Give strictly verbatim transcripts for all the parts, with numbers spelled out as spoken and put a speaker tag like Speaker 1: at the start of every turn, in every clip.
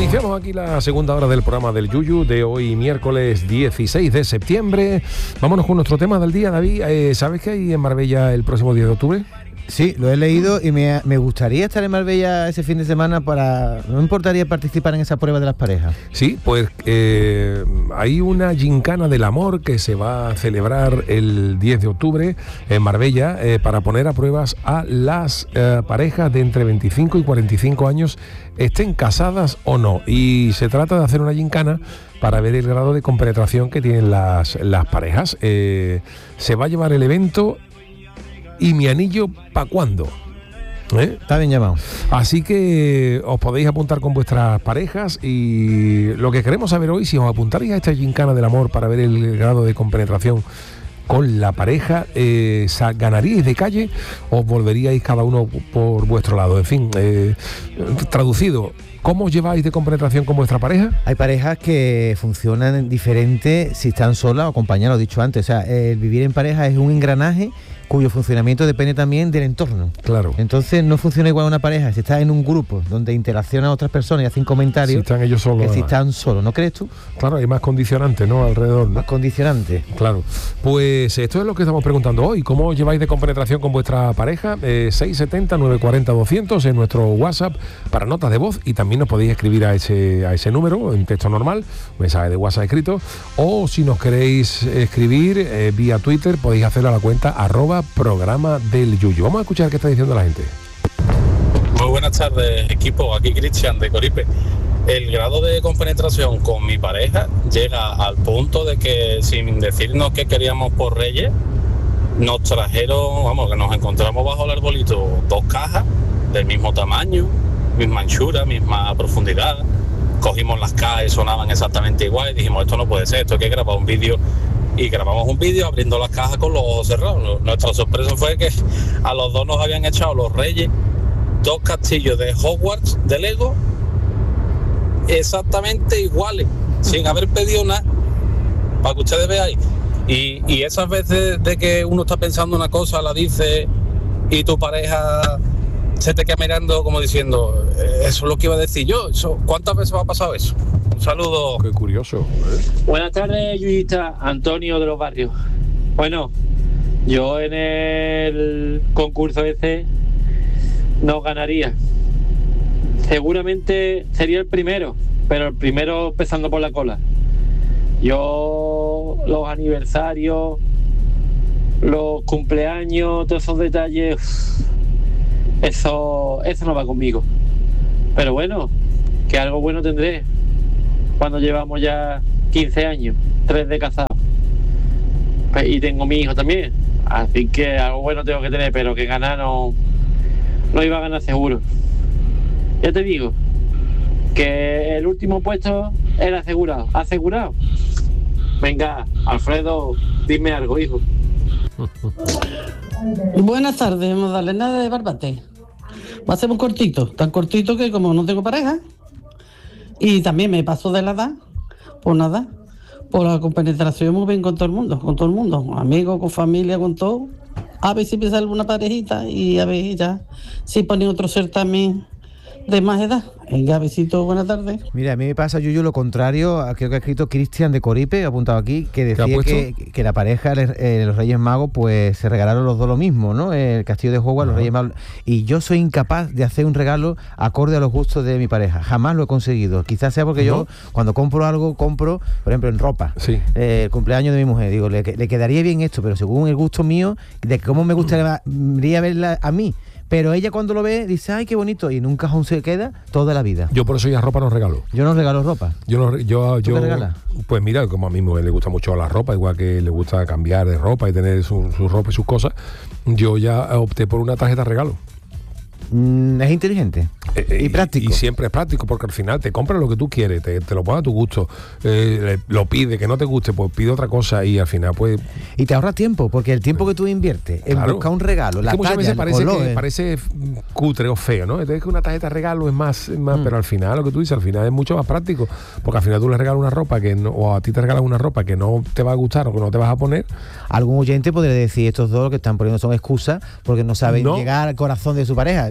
Speaker 1: Iniciamos aquí la segunda hora del programa del Yuyu de hoy, miércoles dieciséis de septiembre. Vámonos con nuestro tema del día, David. Eh, ¿Sabes que hay en Marbella el próximo diez de octubre?
Speaker 2: Sí, lo he leído y me, me gustaría estar en Marbella ese fin de semana para... No me importaría participar en esa prueba de las parejas.
Speaker 1: Sí, pues eh, hay una gincana del amor que se va a celebrar el diez de octubre en Marbella eh, para poner a pruebas a las eh, parejas de entre veinticinco y cuarenta y cinco años, estén casadas o no. Y se trata de hacer una gincana para ver el grado de compenetración que tienen las, las parejas. Eh, se va a llevar el evento ¿Y mi anillo pa' cuándo? ¿Eh?
Speaker 2: Está bien llamado.
Speaker 1: Así que os podéis apuntar con vuestras parejas y lo que queremos saber hoy, si os apuntaréis a esta gincana del amor para ver el grado de compenetración con la pareja, eh, ¿ganaríais de calle o volveríais cada uno por vuestro lado? En fin, eh, traducido, ¿cómo os lleváis de compenetración con vuestra pareja?
Speaker 2: Hay parejas que funcionan diferente si están solas o acompañadas, lo he dicho antes. O sea, el vivir en pareja es un engranaje cuyo funcionamiento depende también del entorno.
Speaker 1: Claro.
Speaker 2: Entonces no funciona igual una pareja si estás en un grupo donde interaccionan otras personas y hacen comentarios,
Speaker 1: si están ellos solos,
Speaker 2: que si están solos, ¿no crees tú?
Speaker 1: Claro, hay más condicionantes, ¿no? Alrededor, ¿no?
Speaker 2: Más condicionantes.
Speaker 1: Claro. Pues esto es lo que estamos preguntando hoy. ¿Cómo os lleváis de compenetración con vuestra pareja? Eh, seis siete cero, nueve cuatro cero, doscientos en nuestro WhatsApp para notas de voz, y también nos podéis escribir a ese, a ese número en texto normal, mensaje de WhatsApp escrito, o si nos queréis escribir eh, vía Twitter, podéis hacerlo a la cuenta arroba programa del Yuyu. Vamos a escuchar qué está diciendo la gente.
Speaker 3: Muy buenas tardes, equipo. Aquí Cristian de Coripe. El grado de compenetración con mi pareja llega al punto de que, sin decirnos que queríamos por Reyes, nos trajeron, vamos, que nos encontramos bajo el arbolito dos cajas del mismo tamaño, misma anchura, misma profundidad. Cogimos las cajas y sonaban exactamente igual y dijimos, esto no puede ser, esto hay que grabar un vídeo. Y grabamos un vídeo abriendo las cajas con los ojos cerrados. Nuestra sorpresa fue que a los dos nos habían echado los Reyes dos castillos de Hogwarts de Lego exactamente iguales, sin haber pedido nada, para que ustedes veáis. Y, y esas veces de que uno está pensando una cosa, la dice, y tu pareja se te queda mirando como diciendo, eso es lo que iba a decir yo. Eso, ¿cuántas veces me ha pasado eso? Un saludo.
Speaker 1: Qué curioso, ¿eh?
Speaker 4: Buenas tardes, Yuyita. Antonio de los Barrios. Bueno, yo en el concurso ese no ganaría. Seguramente sería el primero, pero el primero empezando por la cola. Yo, los aniversarios, los cumpleaños, todos esos detalles, eso, eso no va conmigo. Pero bueno, que algo bueno tendré cuando llevamos ya quince años, tres de casados. Pues, y tengo mi hijo también, así que algo bueno tengo que tener, pero que ganar no, no iba a ganar seguro. Ya te digo, que el último puesto era asegurado. ¿Asegurado? Venga, Alfredo, dime algo, hijo.
Speaker 5: Buenas tardes, Magdalena de Barbate. Va a ser muy cortito, tan cortito que como no tengo pareja, y también me paso de la edad, pues nada, por la compenetración muy bien con todo el mundo, con todo el mundo, amigos, con familia, con todo. A ver si me sale una parejita y a ver ya si ponen otro certamen de más edad. Venga, besito, buenas tardes.
Speaker 2: Mira, a mí me pasa, Yuyu, lo contrario. Creo que ha escrito Cristian de Coripe, apuntado aquí, que decía que, que la pareja de eh, los Reyes Magos pues se regalaron los dos lo mismo, ¿no? El castillo de Hogwarts, uh-huh. Los Reyes Magos. Y yo soy incapaz de hacer un regalo acorde a los gustos de mi pareja. Jamás lo he conseguido. Quizás sea porque uh-huh. yo, cuando compro algo, compro, por ejemplo, en ropa.
Speaker 1: Sí.
Speaker 2: Eh, el cumpleaños de mi mujer. Digo, le, le quedaría bien esto, pero según el gusto mío, de cómo me gustaría uh-huh. verla a mí. Pero ella cuando lo ve dice, ay, qué bonito, y en un cajón se queda toda la vida.
Speaker 1: Yo por eso ya ropa no regalo.
Speaker 2: Yo no regalo ropa.
Speaker 1: Yo no, yo, yo.
Speaker 2: ¿Tú qué regalas?
Speaker 1: Pues mira, como a mi mujer le gusta mucho la ropa, igual que le gusta cambiar de ropa y tener su, su ropa y sus cosas, yo ya opté por una tarjeta regalo.
Speaker 2: Mm, es inteligente eh, y, y práctico.
Speaker 1: Y siempre es práctico, porque al final te compras lo que tú quieres, te, te lo pones a tu gusto, eh, lo pide, que no te guste, pues pide otra cosa y al final pues...
Speaker 2: Y te ahorras tiempo, porque el tiempo que tú inviertes en claro. buscar un regalo, la
Speaker 1: es que muchas
Speaker 2: talla,
Speaker 1: veces parece,
Speaker 2: color,
Speaker 1: que, parece cutre o feo, ¿no? Entonces que una tarjeta regalo es más, es más mm. pero al final lo que tú dices, al final es mucho más práctico, porque al final tú le regalas una ropa que no, o a ti te regalas una ropa que no te va a gustar o que no te vas a poner.
Speaker 2: Algún oyente podría decir, estos dos lo que están poniendo son excusas porque no saben
Speaker 1: no.
Speaker 2: llegar al corazón de su pareja.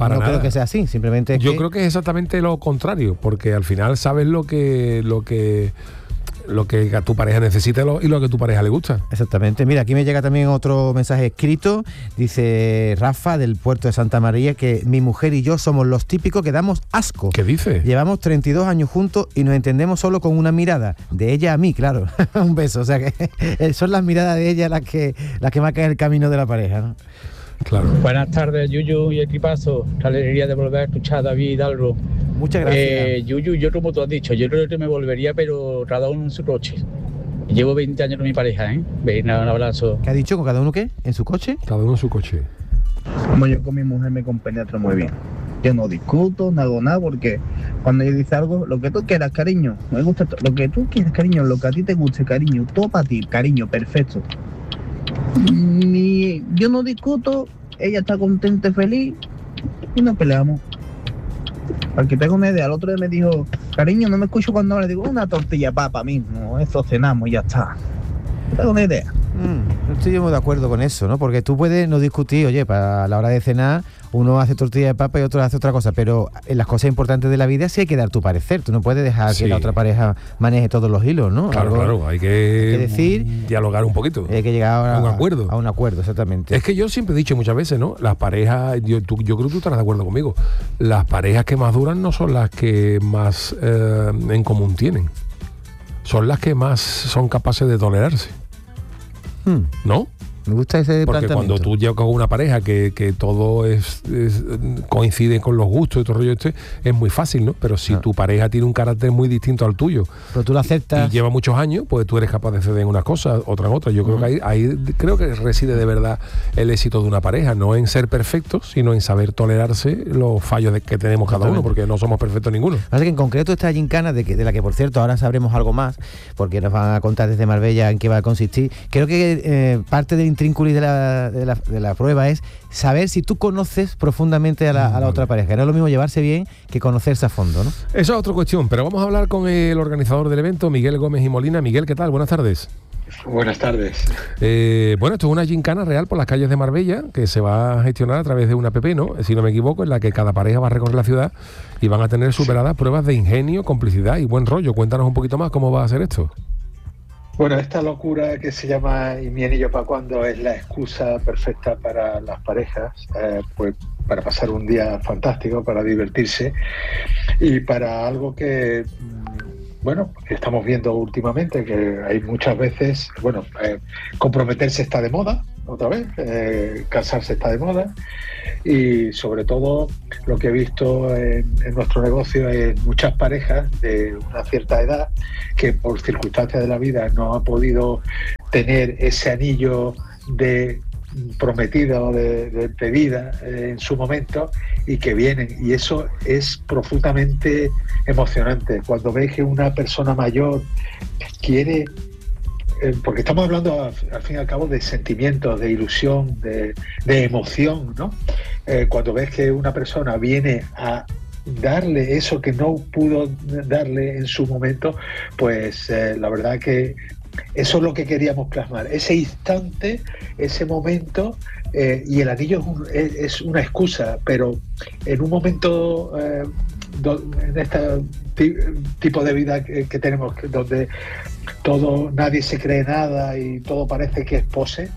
Speaker 1: para
Speaker 2: no
Speaker 1: nada.
Speaker 2: creo que sea así, simplemente es
Speaker 1: Yo
Speaker 2: que...
Speaker 1: creo que es exactamente lo contrario, porque al final sabes lo que lo que lo que a tu pareja necesita y lo que a tu pareja le gusta.
Speaker 2: Exactamente. Mira, aquí me llega también otro mensaje escrito. Dice Rafa, del puerto de Santa María, que mi mujer y yo somos los típicos que damos asco.
Speaker 1: ¿Qué dice?
Speaker 2: Llevamos treinta y dos años juntos y nos entendemos solo con una mirada. De ella a mí, claro. Un beso. O sea que son las miradas de ella las que, las que marcan el camino de la pareja, ¿no?
Speaker 1: Claro.
Speaker 6: Buenas tardes, Yuyu y equipazo. La alegría de volver a escuchar a David Hidalgo.
Speaker 2: Muchas gracias.
Speaker 6: Eh, Yuyu, yo como tú has dicho, yo creo que me volvería, pero cada uno en su coche. Llevo veinte años con mi pareja, ¿eh? Venga, un abrazo.
Speaker 2: ¿Qué ha dicho? ¿Con cada uno qué? ¿En su coche?
Speaker 1: Cada uno en su coche.
Speaker 7: Como yo con mi mujer me compenetro muy bien. Yo no discuto, no hago nada, porque cuando ella dice algo, lo que tú quieras, cariño, me gusta to- lo que tú quieras, cariño, lo que a ti te guste, cariño, todo para ti, cariño, perfecto. Ni, yo no discuto, ella está contenta y feliz y nos peleamos. Para que tenga una idea, el otro día me dijo, cariño, no me escucho cuando habla, digo, una tortilla de papa mismo, eso cenamos y ya está. Tengo una idea.
Speaker 2: Mm, no estoy yo muy de acuerdo con eso, ¿no? Porque tú puedes no discutir, oye, para la hora de cenar uno hace tortilla de papa y otro hace otra cosa, pero en las cosas importantes de la vida sí hay que dar tu parecer. Tú no puedes dejar
Speaker 1: Sí.
Speaker 2: que la otra pareja maneje todos los hilos, ¿no?
Speaker 1: Claro,
Speaker 2: Algo
Speaker 1: claro, hay que,
Speaker 2: hay que decir,
Speaker 1: dialogar un poquito.
Speaker 2: hay que llegar a,
Speaker 1: A un acuerdo.
Speaker 2: A un acuerdo, exactamente.
Speaker 1: Es que yo siempre he dicho muchas veces, ¿no? Las parejas, yo, tú- yo creo que tú estarás de acuerdo conmigo, las parejas que más duran no son las que más eh, en común tienen, son las que más son capaces de tolerarse,
Speaker 2: Hmm,
Speaker 1: ¿no?
Speaker 2: me gusta ese
Speaker 1: Porque
Speaker 2: planteamiento.
Speaker 1: cuando tú llevas con una pareja que, que todo es, es- coincide con los gustos y todo el rollo este, es muy fácil, ¿no? Pero si
Speaker 2: Ah.
Speaker 1: tu pareja tiene un carácter muy distinto al tuyo
Speaker 2: Pero tú lo
Speaker 1: y
Speaker 2: aceptas.
Speaker 1: lleva muchos años, pues tú eres capaz de ceder en unas cosas, otras en otras. Yo creo que ahí, ahí creo que reside de verdad el éxito de una pareja, no en ser perfectos, sino en saber tolerarse los fallos de, que tenemos cada uno, porque no somos perfectos ninguno.
Speaker 2: Pasa que en concreto esta gincana, de, que, de la que por cierto ahora sabremos algo más, porque nos van a contar desde Marbella en qué va a consistir, creo que eh, parte del intrínculo de la, de, la, de la prueba es saber si tú conoces profundamente a la, a la otra pareja. No es lo mismo llevarse bien que conocerse a fondo, ¿no?
Speaker 1: Esa es otra cuestión, pero vamos a hablar con el organizador del evento, Miguel Gómez y Molina. Miguel, ¿qué tal? Buenas tardes.
Speaker 8: Buenas tardes.
Speaker 1: Eh, bueno, esto es una gincana real por las calles de Marbella que se va a gestionar a través de una app, ¿no? Si no me equivoco, en la que cada pareja va a recorrer la ciudad y van a tener superadas pruebas de ingenio, complicidad y buen rollo. Cuéntanos un poquito más cómo va a ser esto.
Speaker 8: Bueno, esta locura que se llama ¿Y mi anillo para cuándo? Es la excusa perfecta para las parejas, eh, pues para pasar un día fantástico, para divertirse y para algo que, mm, bueno, que estamos viendo últimamente, que hay muchas veces, bueno, eh, comprometerse está de moda, otra vez, eh, casarse está de moda y sobre todo lo que he visto en, en nuestro negocio es muchas parejas de una cierta edad que por circunstancias de la vida no han podido tener ese anillo de prometido, de, de pedida eh, en su momento y que vienen, y eso es profundamente emocionante cuando ves que una persona mayor quiere, eh, porque estamos hablando al, al fin y al cabo de sentimientos, de ilusión, de, de emoción, ¿no? Eh, cuando ves que una persona viene a darle eso que no pudo darle en su momento, pues eh, la verdad que eso es lo que queríamos plasmar, ese instante, ese momento, eh, y el anillo es, un, es, es una excusa, pero en un momento, eh, do, en este ti, tipo de vida que, que tenemos, que, donde todo, nadie se cree nada y todo parece que es pose,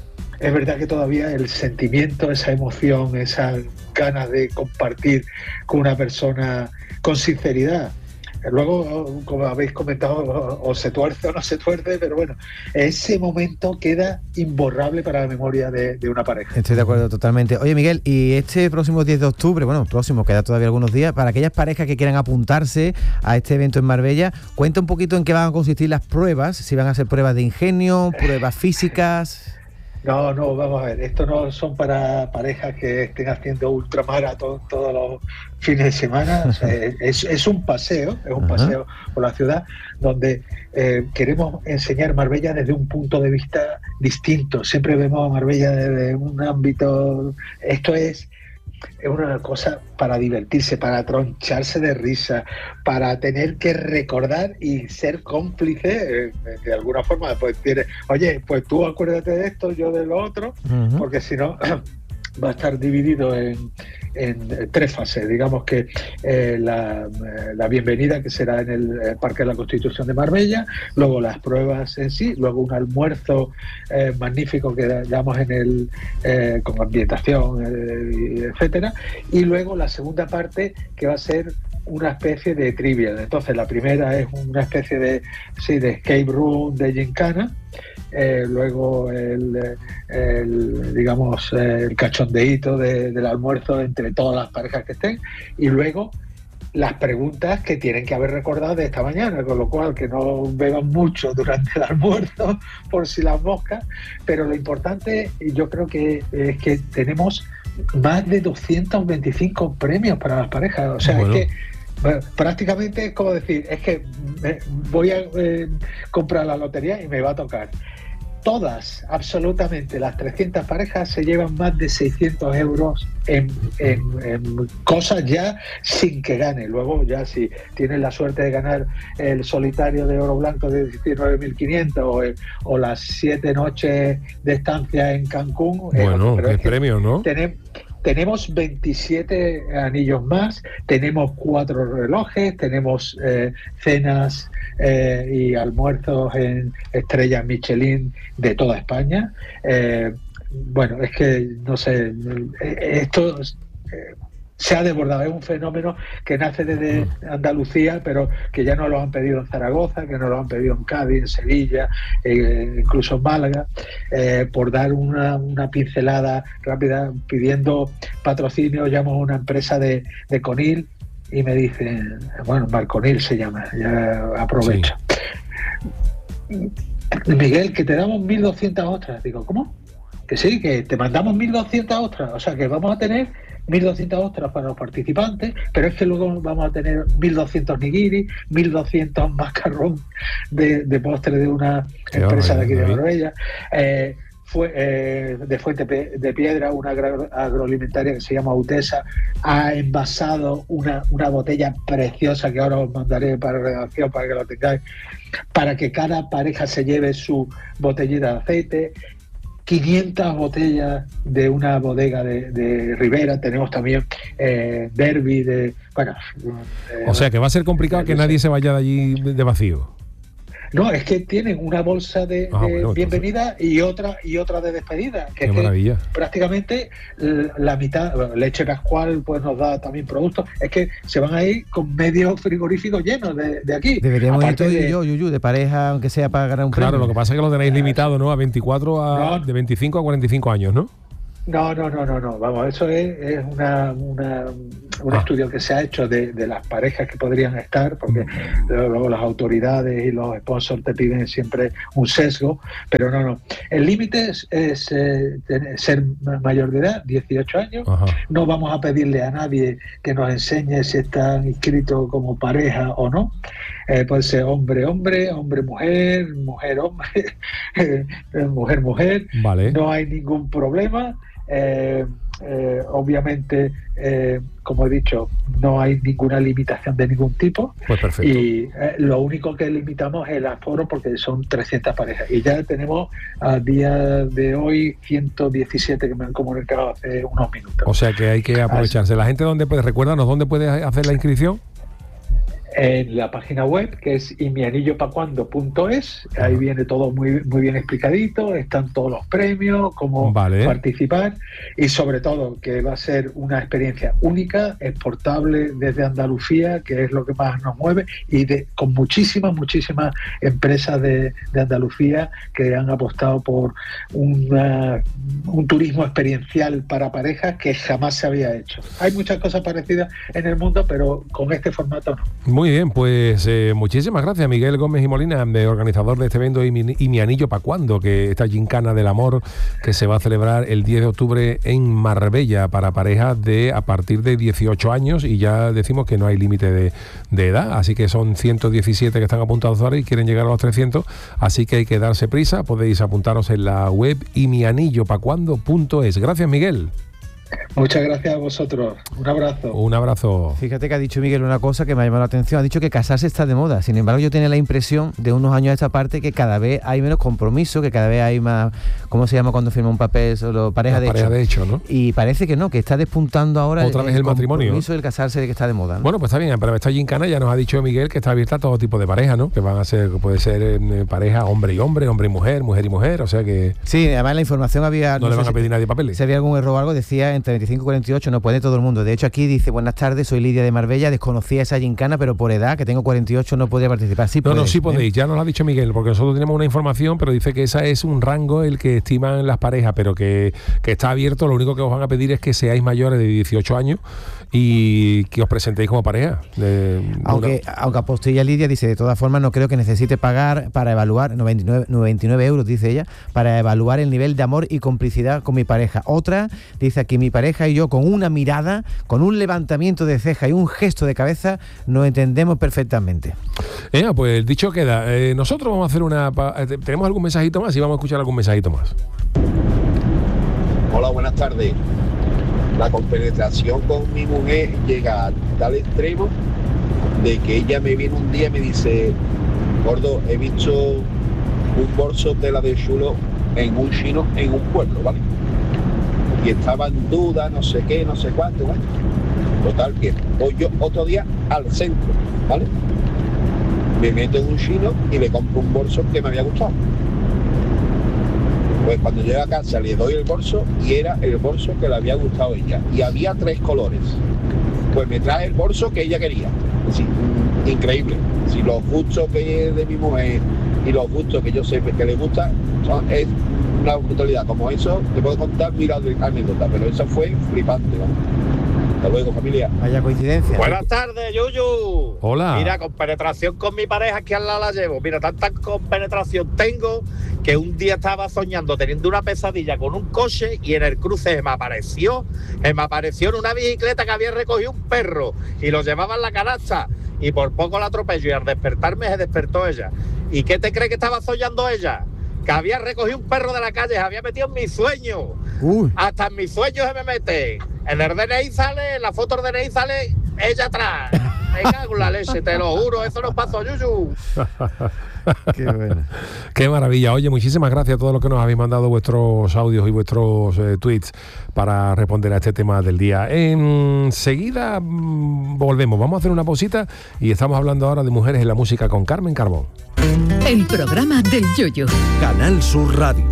Speaker 8: es verdad que todavía el sentimiento, esa emoción, esas ganas de compartir con una persona con sinceridad, luego, como habéis comentado, o se tuerce o no se tuerce, pero bueno, ese momento queda imborrable para la memoria de, de una pareja.
Speaker 2: Estoy de acuerdo totalmente. Oye, Miguel, y este próximo diez de octubre, bueno, próximo, queda todavía algunos días, para aquellas parejas que quieran apuntarse a este evento en Marbella, cuenta un poquito en qué van a consistir las pruebas, si van a ser pruebas de ingenio, pruebas físicas...
Speaker 8: No, no, vamos a ver, esto no son para parejas que estén haciendo ultramaratón todos los fines de semana, o sea, es, es un paseo, es un paseo por la ciudad donde eh, queremos enseñar Marbella desde un punto de vista distinto, siempre vemos a Marbella desde un ámbito, esto es... es una cosa para divertirse, para troncharse de risa, para tener que recordar y ser cómplice, eh, de alguna forma, pues tiene, oye, pues tú acuérdate de esto, yo de lo otro, uh-huh. porque si no va a estar dividido en, en tres fases. Digamos que eh, la, la bienvenida, que será en el Parque de la Constitución de Marbella, luego las pruebas en sí, luego un almuerzo eh, magnífico que damos en el eh, con ambientación, eh, etcétera, y luego la segunda parte, que va a ser una especie de trivial. Entonces la primera es una especie de sí de escape room, de gincana, eh, luego el, el digamos el cachondeíto de, del almuerzo entre todas las parejas que estén, y luego las preguntas que tienen que haber recordado de esta mañana, con lo cual que no beban mucho durante el almuerzo por si las moscas. Pero lo importante, yo creo que es que tenemos más de doscientos veinticinco premios para las parejas. O sea, bueno. es que bueno, prácticamente es como decir, es que me voy a eh, comprar la lotería y me va a tocar. Todas, absolutamente, las trescientas parejas se llevan más de seiscientos euros en, en, en cosas ya sin que gane. Luego ya si tienen la suerte de ganar el solitario de oro blanco de diecinueve mil quinientos o, o las siete noches de estancia en Cancún.
Speaker 1: Bueno, qué premio, ¿no?
Speaker 8: Tenemos, Tenemos veintisiete anillos más, tenemos cuatro relojes, tenemos eh, cenas eh, y almuerzos en estrellas Michelin de toda España. Eh, bueno, es que, no sé, esto eh, se ha desbordado, es un fenómeno que nace desde Andalucía, pero que ya nos lo han pedido en Zaragoza, que nos lo han pedido en Cádiz, en Sevilla, eh, incluso en Málaga, eh, por dar una, una pincelada rápida, pidiendo patrocinio. Llamo a una empresa de, de Conil y me dicen, bueno, Marconil se llama, ya aprovecho. Sí. Miguel, que te damos mil doscientas ostras. Digo, ¿cómo? Que sí, que te mandamos mil doscientas ostras, o sea que vamos a tener mil doscientas ostras para los participantes, pero es que luego vamos a tener mil doscientos nigiri, mil doscientos macarrón de, de postre de una Qué empresa de aquí de Marbella, eh, fue, eh, de Fuente de Piedra, una agro, agroalimentaria que se llama Utesa, ha envasado una, una botella preciosa que ahora os mandaré para redacción para que lo tengáis, para que cada pareja se lleve su botellita de aceite. quinientas botellas de una bodega de, de Ribera, tenemos también eh, Derby de... bueno.
Speaker 1: Eh, o sea que va a ser complicado que nadie se vaya de allí de vacío.
Speaker 8: No, es que tienen una bolsa de, ah, de bueno, bienvenida entonces... y otra y otra de despedida. Que
Speaker 1: Qué
Speaker 8: es
Speaker 1: maravilla.
Speaker 8: Que prácticamente la mitad, bueno, Leche Pascual pues nos da también productos. Es que se van a ir con medio frigorífico llenos de, de aquí.
Speaker 2: Deberíamos ir tú y yo, Yuyu, de pareja, aunque sea para ganar un
Speaker 1: claro,
Speaker 2: premio.
Speaker 1: Claro, lo que pasa es que lo tenéis limitado, ¿no? A veinticuatro, a, no. de veinticinco a cuarenta y cinco años, ¿no?
Speaker 8: No, no, no, no, no. Vamos, eso es, es una, una, un ah. estudio que se ha hecho de, de las parejas que podrían estar, porque luego las autoridades y los sponsors te piden siempre un sesgo, pero no, no. El límite es, es eh, ser mayor de edad, dieciocho años. Ajá. No vamos a pedirle a nadie que nos enseñe si están inscritos como pareja o no. Eh, puede ser hombre, hombre, hombre, mujer, mujer, hombre, mujer, mujer.
Speaker 1: Vale.
Speaker 8: No hay ningún problema. Eh, eh, obviamente, eh, como he dicho, no hay ninguna limitación de ningún tipo.
Speaker 1: Pues perfecto.
Speaker 8: Y eh, lo único que limitamos es el aforo, porque son trescientas parejas. Y ya tenemos a día de hoy ciento diecisiete que me han comunicado hace unos minutos.
Speaker 1: O sea que hay que aprovecharse. ¿La gente dónde puede? Recuérdanos, ¿dónde puede hacer la inscripción?
Speaker 8: En la página web, que es y mi anillo pa cuando punto es, ahí viene todo muy muy bien explicadito, están todos los premios, cómo vale. participar, y sobre todo que va a ser una experiencia única, exportable desde Andalucía, que es lo que más nos mueve, y de, con muchísimas, muchísimas empresas de, de Andalucía que han apostado por una, un turismo experiencial para parejas que jamás se había hecho. Hay muchas cosas parecidas en el mundo, pero con este formato no.
Speaker 1: Muy bien, pues eh, muchísimas gracias, Miguel Gómez y Molina, de organizador de este evento y mi, y mi anillo pa' cuándo, que esta gincana del amor que se va a celebrar el diez de octubre en Marbella para parejas de a partir de dieciocho años, y ya decimos que no hay límite de, de edad, así que son ciento diecisiete que están apuntados ahora y quieren llegar a los trescientos, así que hay que darse prisa. Podéis apuntaros en la web y mi anillo pa cuando punto es. Gracias, Miguel.
Speaker 8: Muchas gracias a vosotros. Un abrazo.
Speaker 1: Un abrazo.
Speaker 2: Fíjate que ha dicho Miguel una cosa que me ha llamado la atención. Ha dicho que casarse está de moda. Sin embargo, yo tenía la impresión de unos años a esta parte que cada vez hay menos compromiso, que cada vez hay más, ¿cómo se llama cuando firma un papel? Solo pareja, de,
Speaker 1: pareja
Speaker 2: hecho.
Speaker 1: de hecho, ¿no?
Speaker 2: Y parece que no, que está despuntando ahora
Speaker 1: otra
Speaker 2: el,
Speaker 1: vez el, el matrimonio.
Speaker 2: El compromiso del casarse, de que está de moda, ¿no?
Speaker 1: Bueno, pues está bien, pero esta gincana ya nos ha dicho Miguel que está abierta a todo tipo de pareja, ¿no? Que van a ser, puede ser eh, pareja hombre y hombre, hombre y mujer, mujer y mujer, o sea que...
Speaker 2: Sí, además la información había...
Speaker 1: No, no le van a pedir si, nadie papeles.
Speaker 2: Si había algún error o algo, decía entre veinticinco y cuarenta y ocho, no puede todo el mundo. De hecho, aquí dice, buenas tardes, soy Lidia de Marbella, desconocía esa gincana, pero por edad, que tengo cuarenta y ocho, no podía participar. Sí
Speaker 1: no,
Speaker 2: podéis,
Speaker 1: no, sí podéis,
Speaker 2: ¿eh?
Speaker 1: Ya nos lo ha dicho Miguel, porque nosotros tenemos una información, pero dice que esa es un rango el que estiman las parejas, pero que, que está abierto, lo único que os van a pedir es que seáis mayores de dieciocho años y que os presentéis como pareja. De,
Speaker 2: aunque, una... aunque apostilla Lidia dice, de todas formas, no creo que necesite pagar para evaluar, noventa y nueve, noventa y nueve euros, dice ella, para evaluar el nivel de amor y complicidad con mi pareja. Otra, dice aquí, mi pareja y yo, con una mirada, con un levantamiento de ceja y un gesto de cabeza, nos entendemos perfectamente.
Speaker 1: Eh, pues dicho queda, eh, nosotros vamos a hacer una... Eh, ¿tenemos algún mensajito más? Y vamos a escuchar algún mensajito más.
Speaker 9: Hola, buenas tardes. La compenetración con mi mujer llega a tal extremo de que ella me viene un día y me dice, gordo, he visto un bolso de la de chulo en un chino en un pueblo, ¿vale? Y estaba en duda, no sé qué, no sé cuánto, ¿vale? Total que voy yo otro día al centro, ¿vale? Me meto en un chino y le compro un bolso que me había gustado. Pues cuando llego a casa le doy el bolso y era el bolso que le había gustado a ella. Y había tres colores. Pues me trae el bolso que ella quería. Sí, increíble. Si los gustos que de mi mujer y los gustos que yo sé que le gustan son, es una brutalidad. Como eso, te puedo contar mil anécdotas, pero eso fue flipante, ¿no? Hasta luego, familia.
Speaker 2: Vaya coincidencia.
Speaker 10: Buenas tardes, Yuyu.
Speaker 1: Hola.
Speaker 10: Mira, con penetración con mi pareja aquí al lado la llevo. Mira, tanta compenetración tengo que un día estaba soñando teniendo una pesadilla con un coche y en el cruce se me apareció, se me apareció en una bicicleta que había recogido un perro y lo llevaba en la canasta y por poco la atropello y al despertarme se despertó ella. ¿Y qué te cree que estaba soñando ella? Que había recogido un perro de la calle, se había metido en mi sueño. Uy. Hasta en mis sueños se me mete. En el D N I sale, en la foto del D N I sale ella atrás. Me cago en la leche, te lo juro, eso nos pasó, Yuyu.
Speaker 2: Qué bueno.
Speaker 1: Qué maravilla. Oye, muchísimas gracias a todos los que nos habéis mandado vuestros audios y vuestros eh, tweets para responder a este tema del día. Enseguida mmm, volvemos, vamos a hacer una pausita y estamos hablando ahora de mujeres en la música con Carmen Carbón.
Speaker 11: El programa del Yoyo.
Speaker 12: Canal Sur Radio.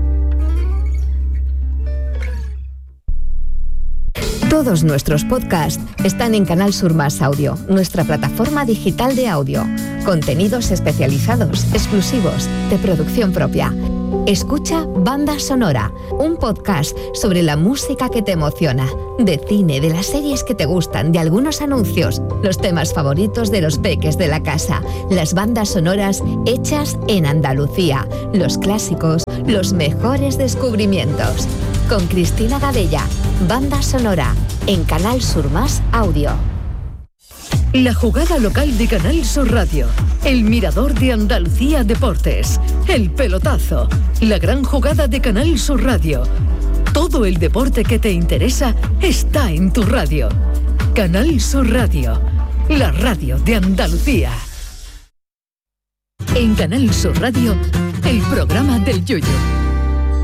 Speaker 11: Todos nuestros podcasts están en Canal Sur Más Audio, nuestra plataforma digital de audio. Contenidos especializados, exclusivos, de producción propia. Escucha Banda Sonora, un podcast sobre la música que te emociona, de cine, de las series que te gustan, de algunos anuncios, los temas favoritos de los peques de la casa, las bandas sonoras hechas en Andalucía, los clásicos, los mejores descubrimientos. Con Cristina Gadella, Banda Sonora, en Canal Sur Más Audio.
Speaker 13: La jugada local de Canal Sur Radio, el mirador de Andalucía Deportes, el pelotazo, la gran jugada de Canal Sur Radio. Todo el deporte que te interesa está en tu radio. Canal Sur Radio, la radio de Andalucía. En Canal Sur Radio, el programa del Yoyo.